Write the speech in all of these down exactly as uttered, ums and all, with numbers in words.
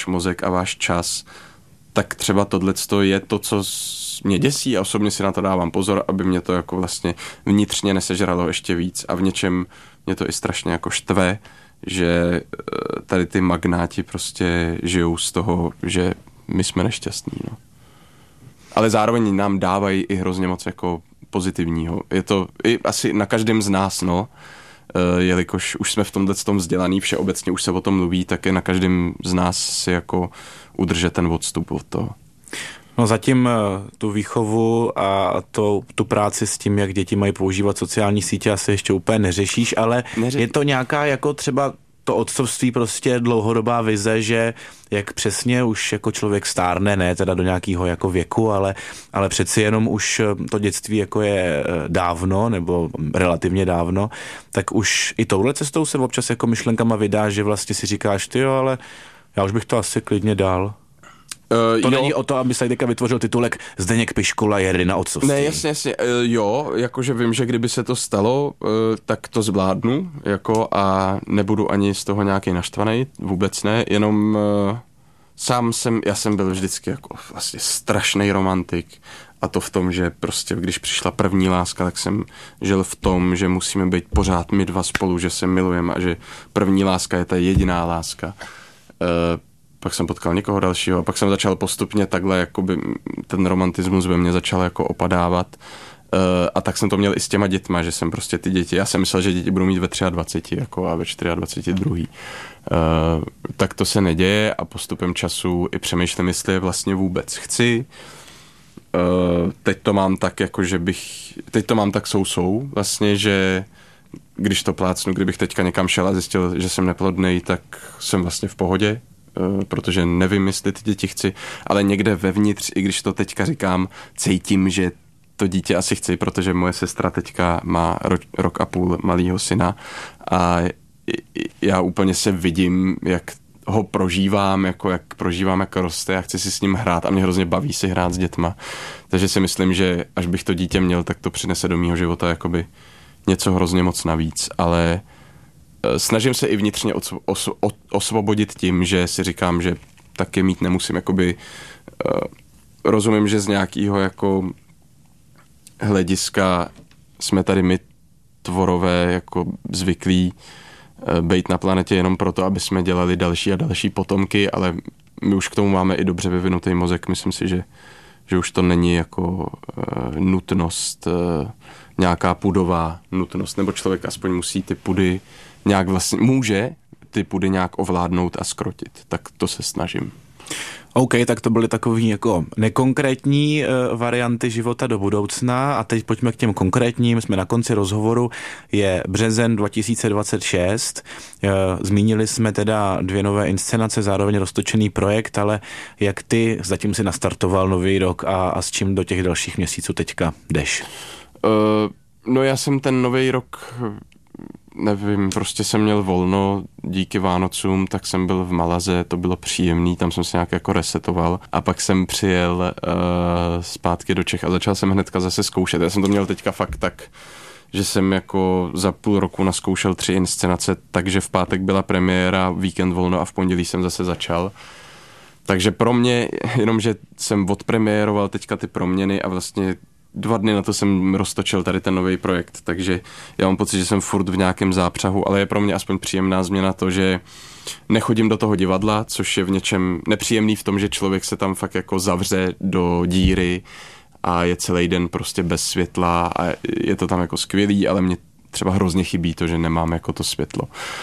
váš mozek a váš čas, tak třeba tohleto je to, co mě děsí a osobně si na to dávám pozor, aby mě to jako vlastně vnitřně nesežralo ještě víc a v něčem mě to i strašně jako štve, že tady ty magnáti prostě žijou z toho, že my jsme nešťastní, no. Ale zároveň nám dávají i hrozně moc jako pozitivního. Je to i asi na každém z nás, no, jelikož už jsme v tomhle tom vzdělaný, všeobecně už se o tom mluví, tak je na každém z nás si jako udržet ten odstup od toho. No zatím tu výchovu a to, tu práci s tím, jak děti mají používat sociální sítě, asi ještě úplně neřešíš, ale Neři... je to nějaká jako třeba to otcovství prostě dlouhodobá vize, že jak přesně už jako člověk stárne, ne teda do nějakého jako věku, ale, ale přeci jenom už to dětství jako je dávno, nebo relativně dávno, tak už i touhle cestou se občas jako myšlenkama vydá, že vlastně si říkáš, ty jo, ale já už bych to asi klidně dal. Uh, to jo. Není o to, aby se teďka vytvořil titulek Zdeněk Piškula jedy na otcovství. Ne, jasně, jasně. Uh, jo, jakože vím, že kdyby se to stalo, uh, tak to zvládnu, jako a nebudu ani z toho nějaký naštvaný, vůbec ne, jenom uh, sám jsem, já jsem byl vždycky jako vlastně strašný romantik a to v tom, že prostě když přišla první láska, tak jsem žil v tom, že musíme být pořád my dva spolu, že se milujeme a že první láska je ta jediná láska. Uh, Pak jsem potkal někoho dalšího a pak jsem začal postupně takhle, jakoby ten romantismus ve mně začal jako opadávat. Uh, a tak jsem to měl i s těma dětma, že jsem prostě ty děti, já jsem myslel, že děti budou mít ve dvaceti třech jako a ve dvaceti čtyřech druhý. Uh, tak to se neděje a postupem času i přemýšlím, jestli je vlastně vůbec chci. Uh, teď to mám tak, jako že bych, teď to mám tak sou-sou vlastně, že když to plácnu, kdybych teďka někam šel a zjistil, že jsem neplodnej, tak jsem vlastně v pohodě. Protože nevím, jestli ty děti chci, ale někde vevnitř, i když to teďka říkám, cítím, že to dítě asi chci, protože moje sestra teďka má rok, rok a půl malýho syna a já úplně se vidím, jak ho prožívám, jako jak prožívám, jak roste a chci si s ním hrát a mě hrozně baví si hrát s dětma. Takže si myslím, že až bych to dítě měl, tak to přinese do mýho života jakoby něco hrozně moc navíc, ale snažím se i vnitřně os- os- osvobodit tím, že si říkám, že taky mít nemusím, jakoby uh, rozumím, že z nějakého jako hlediska jsme tady my tvorové jako zvyklí uh, být na planetě jenom proto, aby jsme dělali další a další potomky, ale my už k tomu máme i dobře vyvinutý mozek, myslím si, že, že už to není jako uh, nutnost, uh, nějaká pudová nutnost, nebo člověk aspoň musí ty pudy nějak vlastně, může ty pudy nějak ovládnout a skrotit. Tak to se snažím. OK, tak to byly takový jako nekonkrétní uh, varianty života do budoucna a teď pojďme k těm konkrétním. Jsme na konci rozhovoru, je březen dva tisíce dvacet šest. Uh, zmínili jsme teda dvě nové inscenace, zároveň roztočený projekt, ale jak ty zatím si nastartoval nový rok a, a s čím do těch dalších měsíců teďka jdeš? Uh, no já jsem ten nový rok, nevím, prostě jsem měl volno díky Vánocům, tak jsem byl v Malaze, to bylo příjemný, tam jsem se nějak jako resetoval a pak jsem přijel uh, zpátky do Čech a začal jsem hnedka zase zkoušet. Já jsem to měl teďka fakt tak, že jsem jako za půl roku naskoušel tři inscenace, takže v pátek byla premiéra, víkend volno a v pondělí jsem zase začal. Takže pro mě, jenom že jsem odpremiéroval teďka ty proměny a vlastně dva dny na to jsem roztočil tady ten nový projekt, takže já mám pocit, že jsem furt v nějakém zápřahu, ale je pro mě aspoň příjemná změna to, že nechodím do toho divadla, což je v něčem nepříjemný v tom, že člověk se tam fakt jako zavře do díry a je celý den prostě bez světla a je to tam jako skvělý, ale mě třeba hrozně chybí to, že nemám jako to světlo.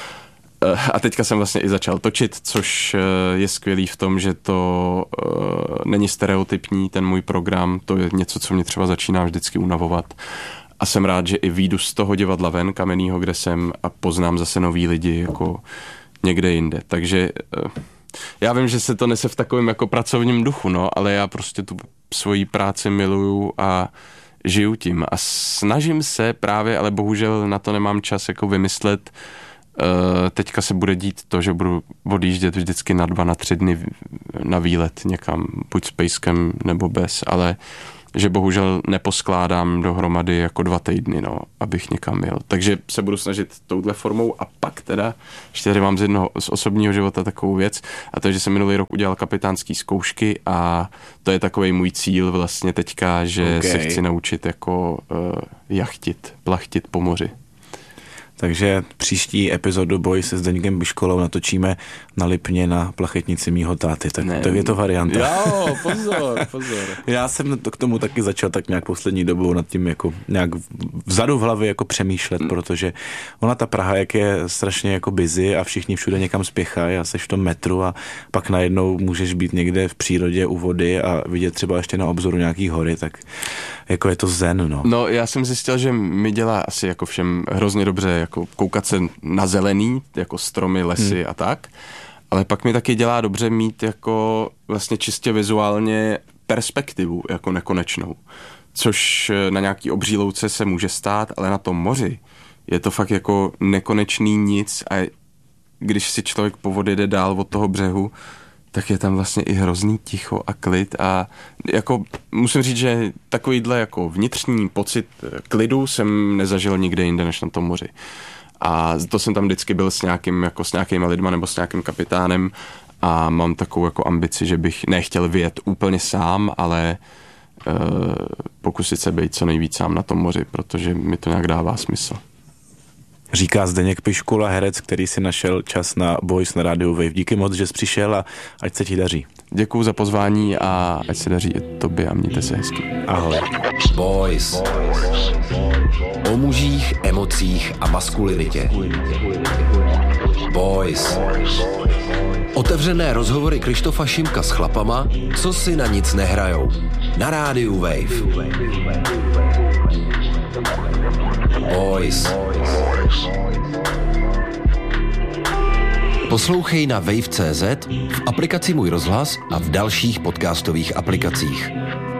A teďka jsem vlastně i začal točit, což je skvělý v tom, že to uh, není stereotypní, ten můj program, to je něco, co mě třeba začíná vždycky unavovat. A jsem rád, že i výjdu z toho divadla ven, kamennýho, kde jsem a poznám zase nový lidi jako někde jinde. Takže uh, já vím, že se to nese v takovém jako pracovním duchu, no, ale já prostě tu svoji práci miluju a žiju tím. A snažím se právě, ale bohužel na to nemám čas jako vymyslet. Uh, teďka se bude dít to, že budu odjíždět vždycky na dva, na tři dny na výlet někam, buď s pejskem nebo bez, ale že bohužel neposkládám dohromady jako dva týdny, no, abych někam jel. Takže se budu snažit touhle formou a pak teda, ještě tady mám z jednoho, z osobního života takovou věc a to je, že jsem minulý rok udělal kapitánský zkoušky a to je takovej můj cíl vlastně teďka, že okay. se chci naučit jako uh, jachtit, plachtit po moři. Takže příští epizodu Boj se Zdeňkem Biškolou natočíme na Lipně na plachetnici mýho táty. Tak to je to varianta. Jo, pozor, pozor. Já jsem to k tomu taky začal tak nějak poslední dobou nad tím jako nějak vzadu v hlavě jako přemýšlet, mm. protože ona ta Praha, jak je strašně jako busy a všichni všude někam spěchají a seš v tom metru a pak najednou můžeš být někde v přírodě u vody a vidět třeba ještě na obzoru nějaký hory, tak jako je to zen, no. No, já jsem zjistil, že mi dělá asi jako všem hrozně dobře jako koukat se na zelený, jako stromy, lesy hmm. a tak, ale pak mi taky dělá dobře mít jako vlastně čistě vizuálně perspektivu jako nekonečnou, což na nějaký obří louce se může stát, ale na tom moři je to fakt jako nekonečný nic a když si člověk po vodě jde dál od toho břehu, tak je tam vlastně i hrozný ticho a klid a jako musím říct, že takovýhle jako vnitřní pocit klidu jsem nezažil nikde jinde než na tom moři. A to jsem tam vždycky byl s nějakým, jako s nějakýma lidma nebo s nějakým kapitánem a mám takovou jako ambici, že bych nechtěl vyjet úplně sám, ale uh, pokusit se být co nejvíc sám na tom moři, protože mi to nějak dává smysl. Říká Zdeněk Piškula, herec, který si našel čas na Boys na rádiu Wave. Díky moc, že jsi přišel a ať se ti daří. Děkuju za pozvání a ať se daří i tobě a mějte se hezky. Ahoj. Boys. O mužích, emocích a maskulinitě. Boys. Otevřené rozhovory Krištofa Šimka s chlapama, co si na nic nehrajou. Na rádiu Wave. Boys. Poslouchej na wave tečka cé zet, v aplikaci Můj rozhlas a v dalších podcastových aplikacích.